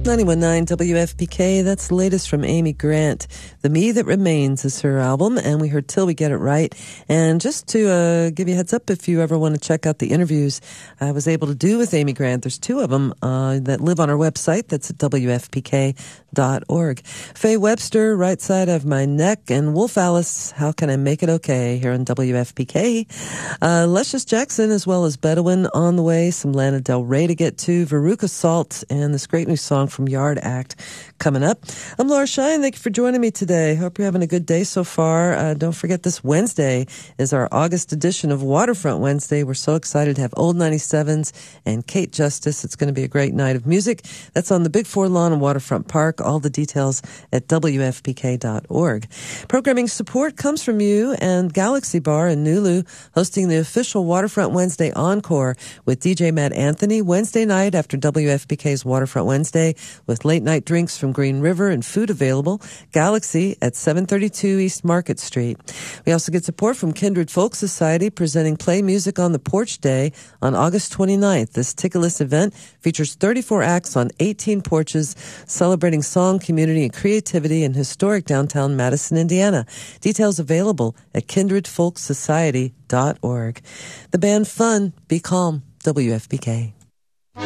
91.9 WFPK, that's the latest from Amy Grant. The Me That Remains is her album, and we heard Till We Get It Right. And just to give you a heads up, if you ever want to check out the interviews I was able to do with Amy Grant, there's two of them that live on our website. That's at WFPK.org. Faye Webster, Right Side of My Neck, and Wolf Alice, How Can I Make It Okay, here on WFPK. Luscious Jackson, as well as Bedouin on the way, some Lana Del Rey to get to, Veruca Salt, and this great new song from Yard Act coming up. I'm Laura Shine. Thank you for joining me today. Hope you're having a good day so far. Don't forget this Wednesday is our August edition of Waterfront Wednesday. We're so excited to have Old 97s and Kate Justice. It's going to be a great night of music. That's on the Big Four Lawn in Waterfront Park. All the details at WFPK.org. Programming support comes from you and Galaxy Bar in Nulu, hosting the official Waterfront Wednesday Encore with DJ Matt Anthony Wednesday night after WFPK's Waterfront Wednesday with late night drinks from Green River and food available. Galaxy at 732 East Market Street. We also get support from Kindred Folk Society presenting Play Music on the Porch Day on August 29th. This ticketless event features 34 acts on 18 porches celebrating song, community, and creativity in historic downtown Madison, Indiana. Details available at kindredfolksociety.org. The band Fun, Be Calm, WFPK.